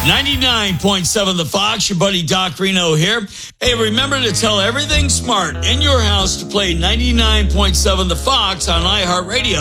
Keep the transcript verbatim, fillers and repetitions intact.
ninety-nine point seven The Fox, your buddy Doc Reno here. Hey, remember to tell everything smart in your house to play ninety-nine point seven The Fox on iHeartRadio.